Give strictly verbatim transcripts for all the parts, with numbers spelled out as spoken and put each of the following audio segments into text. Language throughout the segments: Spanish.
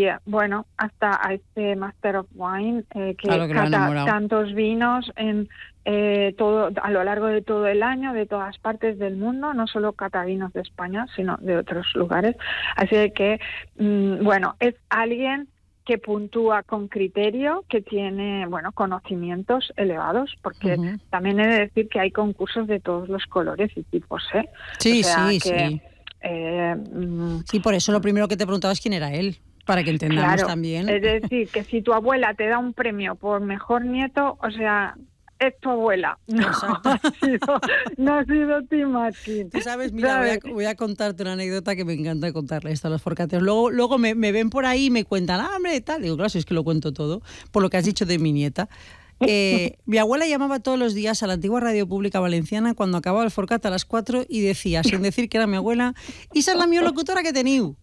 bueno, hasta a este Master of Wine, eh, que, claro que cata tantos vinos en eh, todo a lo largo de todo el año, de todas partes del mundo, no solo cata vinos de España, sino de otros lugares. Así que, mmm, bueno, es alguien que puntúa con criterio, que tiene, bueno, conocimientos elevados, porque uh-huh. también he de decir que hay concursos de todos los colores y tipos, ¿eh? Sí, o sea, sí, que, sí. Eh, sí, por eso lo primero que te preguntaba es quién era él, para que entendamos claro, también. Es decir, que si tu abuela te da un premio por mejor nieto, o sea, es tu abuela. No ha sido, no ha sido Tim Atkin. Tú sabes, mira, voy a, voy a contarte una anécdota que me encanta contarle esto a los forcateros. Luego, luego me, me ven por ahí y me cuentan, ah, hombre, tal. Digo, claro, si es que lo cuento todo, por lo que has dicho de mi nieta. Eh, mi abuela llamaba todos los días a la antigua radio pública valenciana cuando acababa el Forcat a las cuatro y decía, sin decir que era mi abuela, esa es la mi locutora que teniu.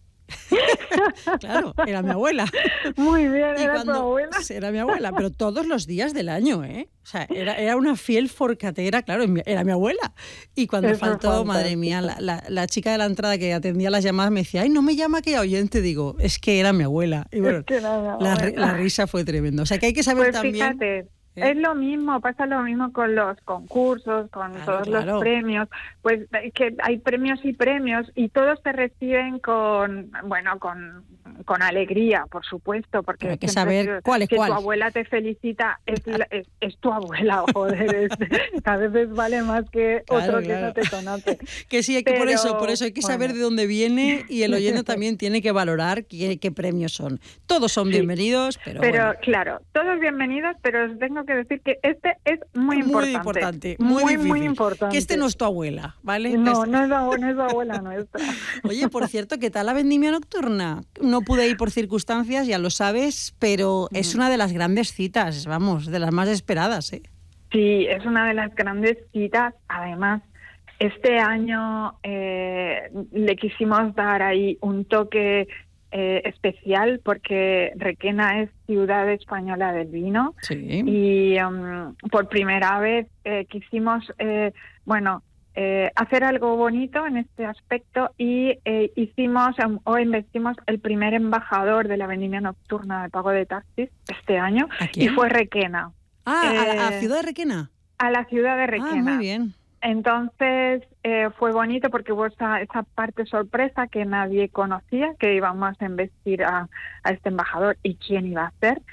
Claro, era mi abuela. Muy bien, y era cuando, tu abuela. Era mi abuela, pero todos los días del año, ¿eh? O sea, era, era una fiel forcatera, claro, era mi abuela. Y cuando Eso faltó, madre mía, la, la, la chica de la entrada que atendía las llamadas me decía, ay, no me llama aquella oyente, digo, es que era mi abuela. Y bueno, es que era mi la, abuela. la risa fue tremenda. O sea, que hay que saber pues también... Fíjate. ¿Eh? Es lo mismo, pasa lo mismo con los concursos, con claro, todos claro. los premios, pues que hay premios y premios y todos se reciben con, bueno, con, con alegría, por supuesto, porque hay que saber cuál es que cuál. tu abuela te felicita, es, la, es, es tu abuela, joder, es, a veces vale más que claro, otro claro. que no te conoce. Que sí, hay que, Pero, por eso, por eso hay que bueno. saber de dónde viene y el oyente también tiene que valorar qué, qué premios son. Todos son sí. bienvenidos, pero Pero bueno. claro, todos bienvenidos, pero os tengo que decir que este es muy, muy importante. importante. Muy, muy, difícil. muy importante. Que este no es tu abuela, ¿vale? No, no es, no es abuela nuestra. Oye, por cierto, ¿qué tal la vendimia nocturna? No pude ir por circunstancias, ya lo sabes, pero mm. es una de las grandes citas, vamos, de las más esperadas, ¿eh? Sí, es una de las grandes citas. Además, este año eh, le quisimos dar ahí un toque Eh, especial porque Requena es ciudad española del vino sí. y um, por primera vez eh, quisimos, eh, bueno, eh, hacer algo bonito en este aspecto y eh, hicimos um, o investimos el primer embajador de la vendimia nocturna de pago de taxis este año y fue Requena. Ah, eh, ¿a, la, ¿a ciudad de Requena? A la ciudad de Requena. Ah, muy bien. Entonces eh, fue bonito porque hubo esa, esa parte sorpresa que nadie conocía, que íbamos a investir a, a este embajador y quién iba a ser.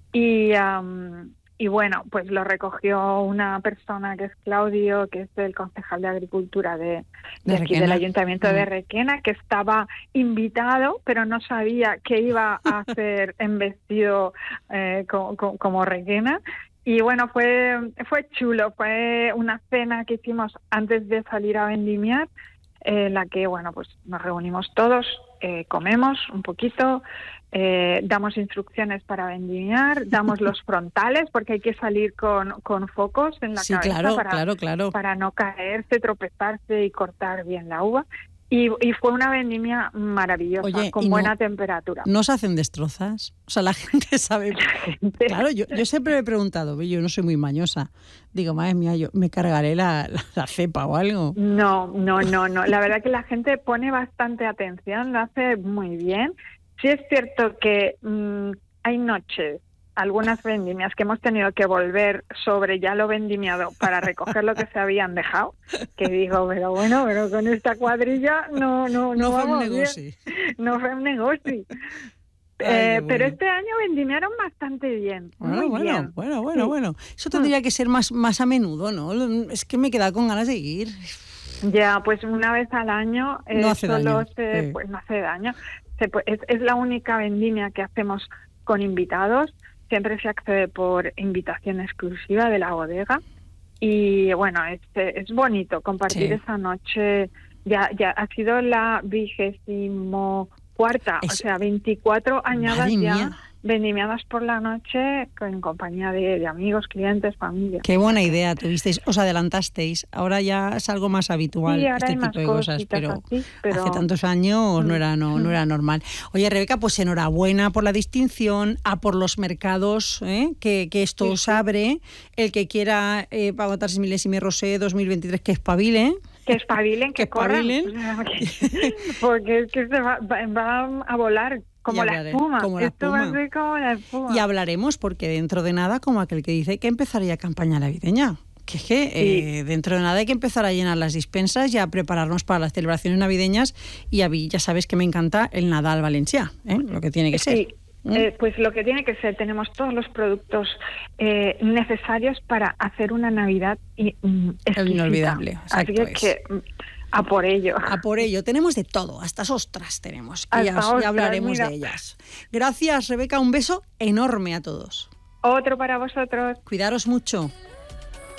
Y, um, y bueno, pues lo recogió una persona que es Claudio, que es el concejal de Agricultura de, de, de aquí del Ayuntamiento mm. de Requena, que estaba invitado, pero no sabía que iba a ser embestido eh, como, como, como Requena. Y bueno, fue fue chulo, fue una cena que hicimos antes de salir a vendimiar, en eh, la que, bueno, pues nos reunimos todos, eh, comemos un poquito, eh, damos instrucciones para vendimiar, damos los frontales, porque hay que salir con, con focos en la sí, cabeza claro, para, claro, claro. para no caerse, tropezarse y cortar bien la uva. Y, y fue una vendimia maravillosa, Oye, con buena no, temperatura. ¿No se hacen destrozas? O sea, la gente sabe... La gente... Claro, yo, yo siempre me he preguntado, yo no soy muy mañosa, digo, madre mía, yo me cargaré la, la, la cepa o algo. No, no, no, no. La verdad que la gente pone bastante atención, lo hace muy bien. Sí es cierto que mmm, hay noches, algunas vendimias que hemos tenido que volver sobre ya lo vendimiado para recoger lo que se habían dejado, que digo, pero bueno, pero con esta cuadrilla no no no, no vamos fue un negocio. Bien. No fue un negocio. Ay, eh, bueno. Pero este año vendimiaron bastante bien, bueno, muy bueno, bien. Bueno, bueno, sí. bueno. Eso tendría que ser más, más a menudo, ¿no? Es que me he quedado con ganas de ir. Ya, pues una vez al año eh, no hace solo daño. se, Sí. pues no hace daño. Se, pues, es, es la única vendimia que hacemos con invitados. Siempre se accede por invitación exclusiva de la bodega y bueno, es, es bonito compartir sí. esa noche. Ya, ya ha sido la vigésimo cuarta, es... o sea, veinticuatro añadas ya vendimiadas por la noche en compañía de, de amigos, clientes, familia. Qué buena idea tuvisteis, os adelantasteis. Ahora ya es algo más habitual sí, este tipo de cosas, pero, así, pero hace tantos años mm. no era no, no era normal. Oye, Rebeca, pues enhorabuena por la distinción, a por los mercados, ¿eh? que, que esto sí, os abre. El que quiera eh, Pagotar Milésime Rosé dos mil veintitrés, que espabile. Que espabilen, que, que espabilen. corran, porque es que se va, va a volar como la espuma. Como la Esto espuma. va a ser como la espuma. Y hablaremos, porque dentro de nada, como aquel que dice, hay que empezar ya campaña navideña. Que es que eh, sí. dentro de nada hay que empezar a llenar las dispensas y a prepararnos para las celebraciones navideñas. Y a mí ya sabes que me encanta el Nadal valencià, ¿eh? Lo que tiene que ser. Sí. Eh, pues lo que tiene que ser, tenemos todos los productos eh, necesarios para hacer una Navidad y, mm, exquisita. Inolvidable. Así es que a por ello. A por ello. Tenemos de todo, hasta ostras tenemos. Que ya, ostras, ya hablaremos mira. de ellas. Gracias, Rebeca. Un beso enorme a todos. Otro para vosotros. Cuidaros mucho.